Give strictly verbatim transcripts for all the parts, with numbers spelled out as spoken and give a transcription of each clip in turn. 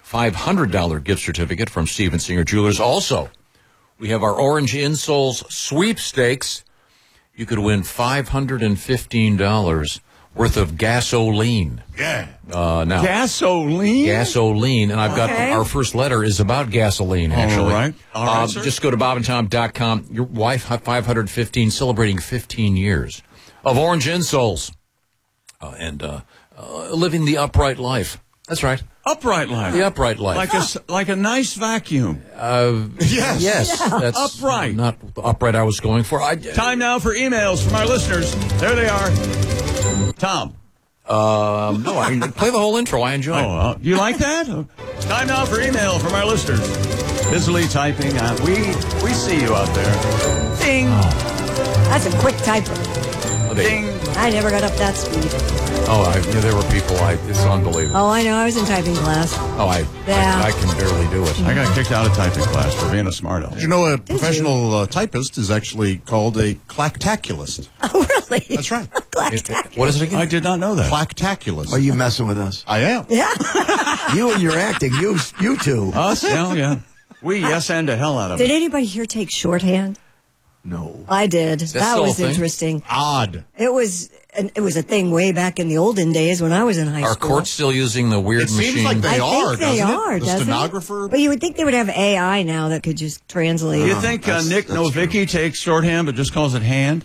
five hundred dollars gift certificate from Steven Singer Jewelers. Also, we have our Orange Insoles sweepstakes. You could win five hundred fifteen dollars worth of gasoline. Yeah. Uh, now, gasoline? Gasoline. And I've got Okay. our first letter is about gasoline, actually. All right. All right, uh, sir. just go to bob and tom dot com. Your wife, five hundred fifteen, celebrating fifteen years of Orange Insoles. Uh, and uh, uh, living the upright life. That's right. Upright life. The upright life. Like a, s- like a nice vacuum. Uh, Yes. yes. That's Upright. not the upright I was going for. I, Time now for emails from our listeners. There they are. Tom. Um, no, I play the whole intro. I enjoy Oh, it. uh, you like that? Time now for email from our listeners. Busily typing. Uh, we we see you out there. Ding. That's a quick typer. Oh, they- Ding. I never got up that speed. oh, I knew there were people. I, it's unbelievable. Oh, I know. I was in typing class. Oh, I, Yeah. I, I can barely do it. I got kicked out of typing class for being a smart aleck. You know, a professional uh, typist is actually called a clactaculist. Oh, really? That's right. Clactaculous. What is it again? I did not know that. Clactaculist. Are you messing with us? I am. Yeah. You and your acting, you you two. Us? Yeah, yeah. We yes and the hell out of Did it. anybody here take shorthand? No. I did. that That still a was thing? interesting. Odd. It was an, it was a thing way back in the olden days when I was in high Are school. courts still using the weird It machine? seems like they I are, think they doesn't are, it? The doesn't stenographer. it? But you would think they would have A I now that could just translate. You think uh, That's- Nick that's Novicki takes shorthand but just calls it hand?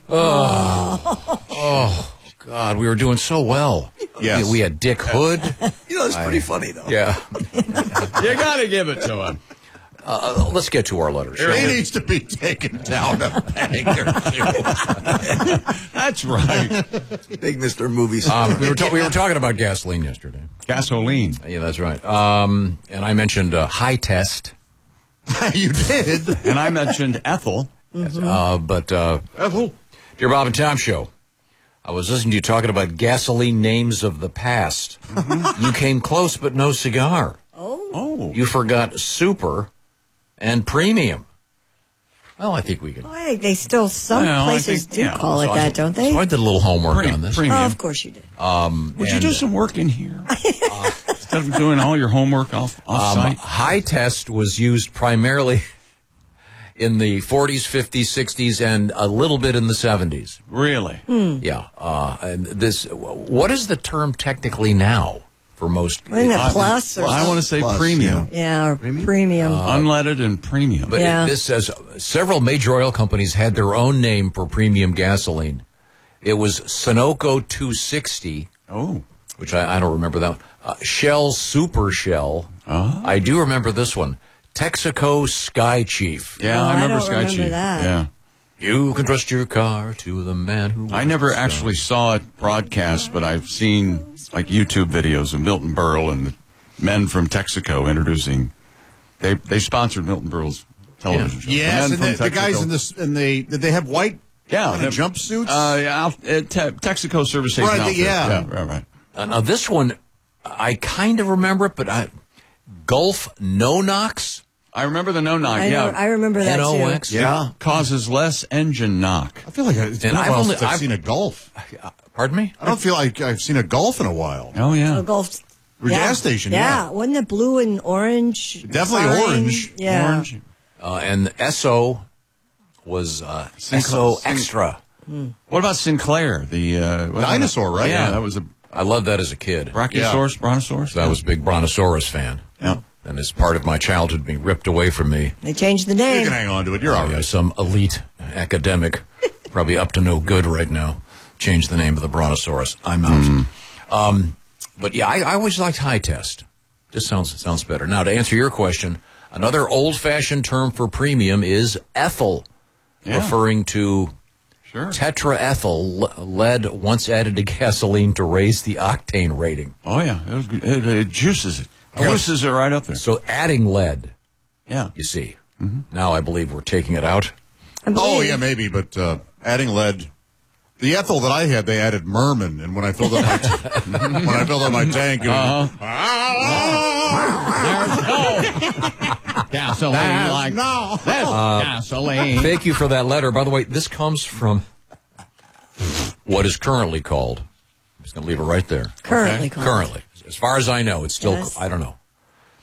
Oh, God, we were doing so well. Yes. We, we had Dick Hood. You know, it's pretty funny, though. Yeah. You got to give it to him. Uh, let's get to our letters. He needs to be taken down a peg or two. That's right. Big Mister Movie star. Um, we, were ta- we were talking about gasoline yesterday. Gasoline. Yeah, that's right. Um, and I mentioned uh, high test. You did. And I mentioned Ethel. Uh, but, uh, dear Bob and Tom Show, I was listening to you talking about gasoline names of the past. You came close, but no cigar. Oh. You forgot super and premium. Well, I think we can. Well, I think they still, some Well, I places think- do yeah. call it So I- that, don't they? So I did a little homework Pre- on this. premium. Oh, of course you did. Um, Would you and, do some work in here? Instead of doing all your homework off, um, off-site? high test was used primarily in the forties, fifties, sixties, and a little bit in the seventies. Really? Yeah. Uh, and this, what is the term technically now for most? Isn't it I- plus or I want to say Plus, premium. yeah, or premium. Unleaded and premium. But Yeah. it, this says several major oil companies had their own name for premium gasoline. It was Sunoco two sixty, oh. which I, I don't remember that. Uh, Shell Super Shell. Oh. I do remember this one. Texaco Sky Chief. Yeah, Oh, I I remember don't Sky remember Chief. that. Yeah. You can trust your car to the man who. I never actually saw it broadcast, but I've seen like YouTube videos of Milton Berle and the men from Texaco introducing. They they sponsored Milton Berle's television show. Yes, the and men the, from the guys Texaco- in this, and they did they have white yeah kind of they- jumpsuits? Uh, yeah, Al- uh, te- Texaco service station Right, outfit. yeah. yeah, right, right. Uh, now this one, I kind of remember it, but I, Gulf No Knox. I remember the no knock. I, know, Yeah, I remember that N O too. X. Yeah. causes less engine knock. I feel like it's been And a I've while only- since I've, I've- seen a Golf. Pardon me? I don't feel like I've seen a Golf in a while. Oh yeah. Oh, Gulf. Or yeah. gas station, Yeah. yeah. Wasn't it blue and orange? Definitely sign? orange. Yeah. Orange. Uh, and S O was uh, Sinclair- S O Sin- Extra. What about Sinclair? The uh, what- Dinosaur, right? Yeah, Yeah. that was a I loved that as a kid. Brachiosaurus, Brontosaurus. So I was a big Brontosaurus fan. Yeah. And as part of my childhood being ripped away from me They changed the You name. can hang on to it. You're all by right. some elite academic, probably up to no good right now, changed the name of the Brontosaurus. I'm out. Um, but yeah, I, I always liked high test. Just sounds sounds better. Now, to answer your question, another old-fashioned term for premium is ethyl, Yeah. referring to Sure. tetraethyl l- lead once added to gasoline to raise the octane rating. Oh yeah, it, was, it, it juices it. Juices it right up there. So adding lead, Yeah. you see. Now I believe we're taking it out. I Oh, believe. yeah, maybe, but uh, adding lead. The ethyl that I had, they added merman, and when I filled up my t- when I filled up my tank, it was, Gasoline like no. this. gasoline. Thank you for that letter. By the way, this comes from what is currently called, I'm just going to leave it right there. Currently called. Currently. As far as I know, it's still, Yes. I don't know.